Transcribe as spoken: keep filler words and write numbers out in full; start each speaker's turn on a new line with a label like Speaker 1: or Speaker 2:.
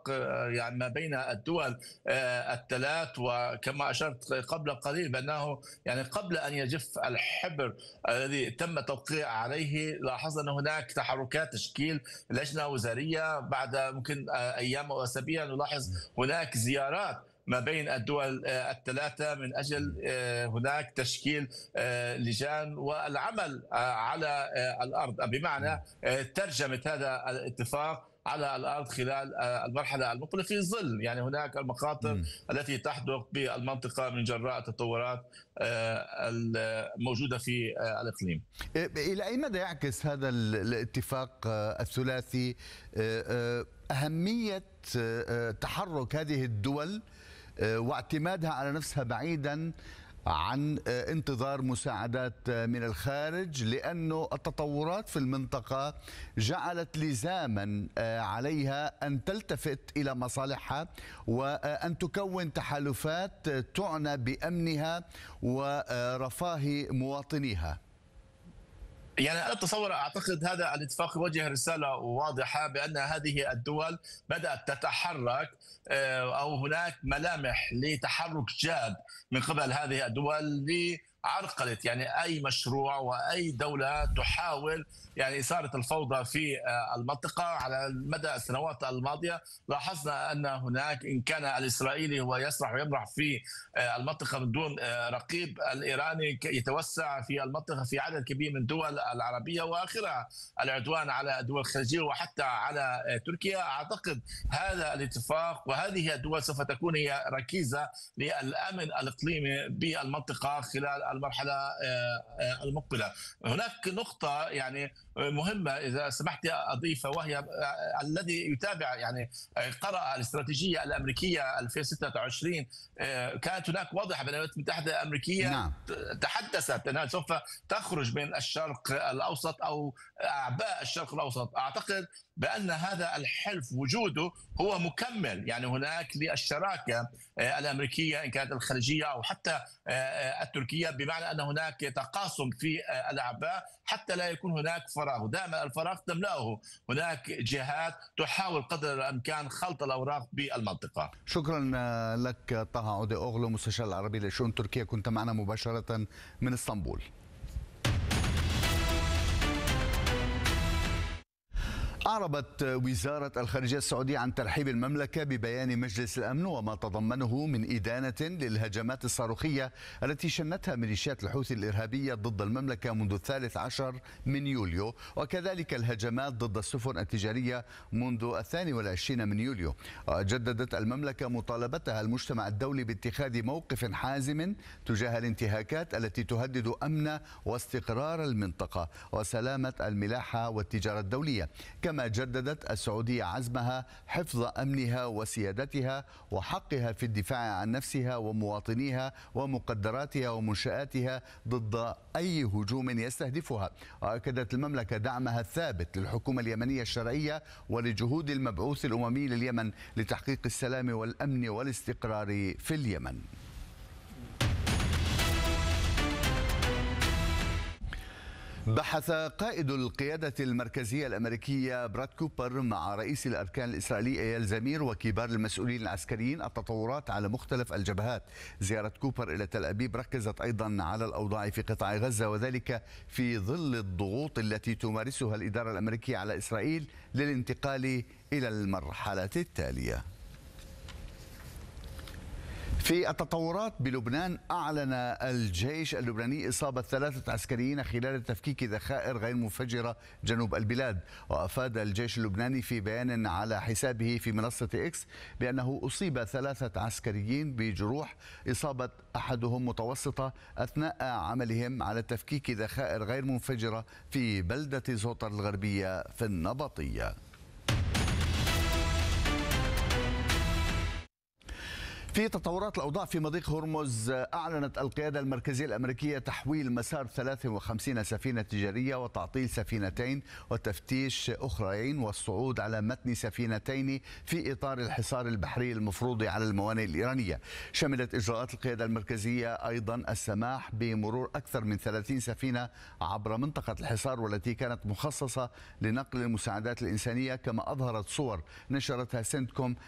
Speaker 1: يعني ما بين الدول الثلاث. وكما أشرت قبل قليل بأنه يعني قبل أن يجف الحبر الذي تم توقيع عليه لاحظنا أن هناك تحركات تشكيل لجنة وزارية. بعد ممكن أيام أو أسابيع نلاحظ هناك زيارات ما بين الدول الثلاثة من أجل هناك تشكيل لجان والعمل على الأرض، بمعنى ترجمة هذا الاتفاق على الأرض خلال المرحلة المقبلة في ظل يعني هناك المخاطر م. التي تحدث بالمنطقة من جراء التطورات الموجودة في الإقليم.
Speaker 2: إلى أي مدى يعكس هذا الاتفاق الثلاثي أهمية تحرك هذه الدول واعتمادها على نفسها بعيدا عن انتظار مساعدات من الخارج، لأنه التطورات في المنطقة جعلت لزاما عليها أن تلتفت إلى مصالحها وأن تكون تحالفات تعنى بأمنها ورفاه مواطنيها؟
Speaker 1: يعني أنا أتصور أعتقد هذا الاتفاق يوجه رسالة واضحة بأن هذه الدول بدأت تتحرك أو هناك ملامح لتحرك جاد من قبل هذه الدول لعرقلة يعني أي مشروع وأي دولة تحاول يعني إثارة الفوضى في المنطقة. على مدى السنوات الماضية لاحظنا أن هناك إن كان الإسرائيلي هو يسرح ويمرح في المنطقة من دون رقيب، الإيراني يتوسع في المنطقة في عدد كبير من الدول العربية وآخرها العدوان على الدول الخليجية وحتى على تركيا. أعتقد هذا الاتفاق وهذه الدول سوف تكون هي ركيزة للأمن الإقليمي بالمنطقة خلال المرحلة المقبلة. هناك نقطة يعني مهمة إذا سمحت أضيفها، وهي الذي يتابع يعني قرأ الاستراتيجية الأمريكية ألفين وستة وعشرين كانت هناك واضحة بأن الولايات المتحدة الأمريكية نعم. تحدثت أنها سوف تخرج من الشرق الأوسط أو أعباء الشرق الأوسط. أعتقد بأن هذا الحلف وجوده هو مكمل يعني هناك للشراكة الأمريكية إن كانت الخليجية أو حتى التركية، بمعنى أن هناك تقاسم في الأعباء حتى لا يكون هناك فراغ. دائما الفراغ تملأه هناك جهات تحاول قدر الإمكان خلط الأوراق بالمنطقة.
Speaker 2: شكرا لك طه عودة أوغلو، مستشار العربي لشؤون تركيا، كنت معنا مباشرة من اسطنبول. أعربت وزارة الخارجية السعودية عن ترحيب المملكة ببيان مجلس الأمن وما تضمنه من إدانة للهجمات الصاروخية التي شنتها ميليشيات الحوثي الإرهابية ضد المملكة منذ الثالث عشر من يوليو، وكذلك الهجمات ضد السفن التجارية منذ الثاني والعشرين من يوليو. جددت المملكة مطالبتها المجتمع الدولي باتخاذ موقف حازم تجاه الانتهاكات التي تهدد أمن واستقرار المنطقة وسلامة الملاحة والتجارة الدولية. كما جددت السعودية عزمها حفظ أمنها وسيادتها وحقها في الدفاع عن نفسها ومواطنيها ومقدراتها ومنشآتها ضد أي هجوم يستهدفها. وأكدت المملكة دعمها الثابت للحكومة اليمنية الشرعية ولجهود المبعوث الأممي لليمن لتحقيق السلام والأمن والاستقرار في اليمن. بحث قائد القيادة المركزية الأمريكية براد كوبر مع رئيس الأركان الإسرائيلي إيال زمير وكبار المسؤولين العسكريين التطورات على مختلف الجبهات. زيارة كوبر إلى تل أبيب ركزت أيضا على الأوضاع في قطاع غزة، وذلك في ظل الضغوط التي تمارسها الإدارة الأمريكية على إسرائيل للانتقال إلى المرحلة التالية. في التطورات بلبنان، أعلن الجيش اللبناني إصابة ثلاثة عسكريين خلال تفكيك ذخائر غير منفجرة جنوب البلاد. وأفاد الجيش اللبناني في بيان على حسابه في منصة إكس بأنه أصيب ثلاثة عسكريين بجروح، إصابة أحدهم متوسطة أثناء عملهم على تفكيك ذخائر غير منفجرة في بلدة زوطر الغربية في النبطية. في تطورات الأوضاع في مضيق هرمز، أعلنت القيادة المركزية الأمريكية تحويل مسار ثلاث وخمسين سفينة تجارية وتعطيل سفينتين وتفتيش أخرين والصعود على متن سفينتين في إطار الحصار البحري المفروض على الموانئ الإيرانية. شملت إجراءات القيادة المركزية أيضا السماح بمرور أكثر من ثلاثين سفينة عبر منطقة الحصار والتي كانت مخصصة لنقل المساعدات الإنسانية، كما أظهرت صور نشرتها سنتكوم